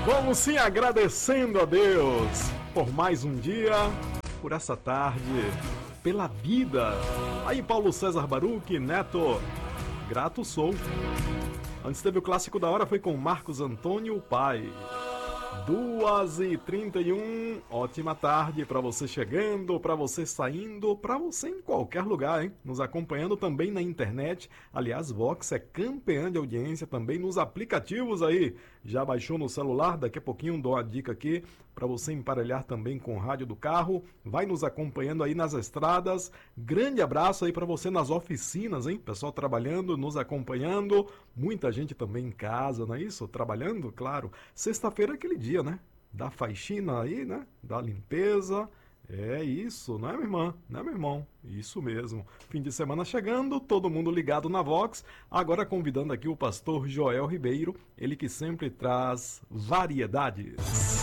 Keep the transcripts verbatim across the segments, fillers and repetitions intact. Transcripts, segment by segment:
Vamos sim agradecendo a Deus por mais um dia, por essa tarde, pela vida. Aí Paulo César Baruch, Neto, grato sou. Antes teve o clássico da hora, foi com Marcos Antônio Pai. duas e trinta e um, ótima tarde para você chegando, para você saindo, para você em qualquer lugar, hein? Nos acompanhando também na internet. Aliás, Vox é campeã de audiência também nos aplicativos aí. Já baixou no celular? Daqui a pouquinho dou uma dica aqui para você emparelhar também com o rádio do carro. Vai nos acompanhando aí nas estradas. Grande abraço aí para você nas oficinas, hein? Pessoal trabalhando, nos acompanhando. Muita gente também em casa, não é isso? Trabalhando, claro. Sexta-feira é aquele dia, né? Da faxina aí, né? Da limpeza. É isso, não é, minha irmã? Não é, meu irmão? Isso mesmo. Fim de semana chegando, todo mundo ligado na Vox. Agora convidando aqui o pastor Joel Ribeiro, ele que sempre traz variedades.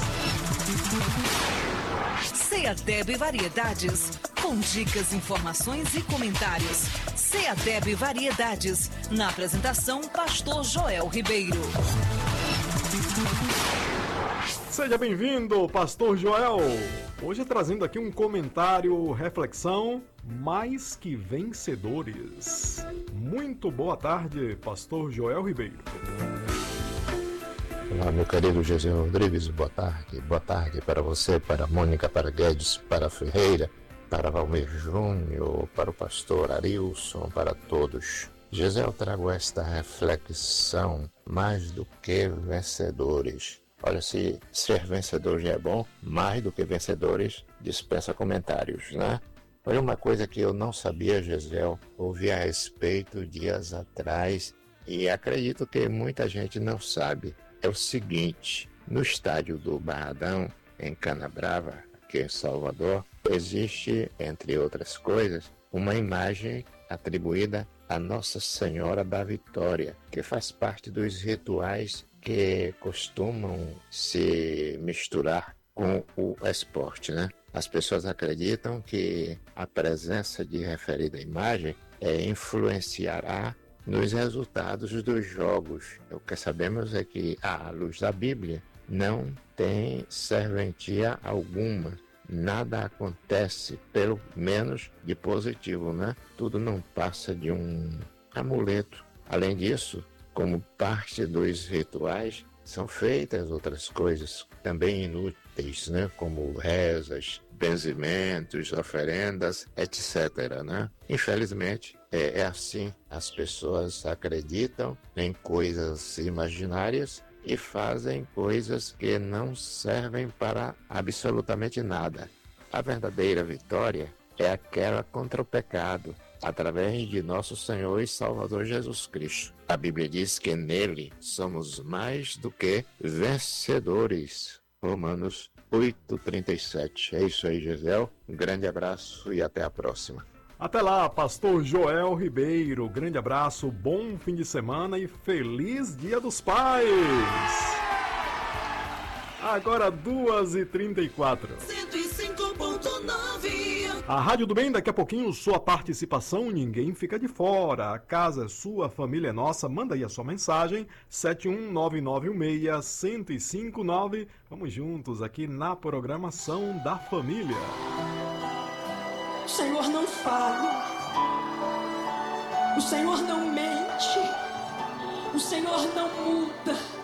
Ceadeb Variedades, com dicas, informações e comentários. Ceadeb Variedades, na apresentação, pastor Joel Ribeiro. Seja bem-vindo, pastor Joel. Hoje trazendo aqui um comentário, reflexão, mais que vencedores. Muito boa tarde, pastor Joel Ribeiro. Olá, meu querido José Rodrigues, boa tarde. Boa tarde para você, para a Mônica, para Guedes, para a Ferreira, para Valmir Júnior, para o pastor Arilson, para todos. José, eu trago esta reflexão, mais do que vencedores. Olha, se ser vencedor já é bom, mais do que vencedores dispensa comentários, né? Olha, uma coisa que eu não sabia, Gisele, ouvi a respeito dias atrás, e acredito que muita gente não sabe, é o seguinte: no estádio do Barradão, em Canabrava, aqui em Salvador, existe, entre outras coisas, uma imagem atribuída a Nossa Senhora da Vitória, que faz parte dos rituais que costumam se misturar com o esporte, né? As pessoas acreditam que a presença de referida imagem é, influenciará nos resultados dos jogos. O que sabemos é que, à luz da Bíblia, não tem serventia alguma. Nada acontece, pelo menos de positivo, né? Tudo não passa de um amuleto. Além disso, como parte dos rituais, são feitas outras coisas também inúteis, né? Como rezas, benzimentos, oferendas, etcétera, né? Infelizmente, é, é assim. As pessoas acreditam em coisas imaginárias e fazem coisas que não servem para absolutamente nada. A verdadeira vitória é aquela contra o pecado, através de nosso Senhor e Salvador Jesus Cristo. A Bíblia diz que nele somos mais do que vencedores. Romanos oito, trinta e sete. É isso aí, Gisele. Um grande abraço e até a próxima. Até lá, pastor Joel Ribeiro. Grande abraço, bom fim de semana e feliz Dia dos Pais. Agora duas e trinta e quatro. cento e cinco ponto nove. A Rádio do Bem, daqui a pouquinho, sua participação, ninguém fica de fora. A casa é sua, a família é nossa. Manda aí a sua mensagem, sete um nove nove um seis, um zero cinco nove. Vamos juntos aqui na programação da família. O Senhor não falha, o Senhor não mente, o Senhor não muda.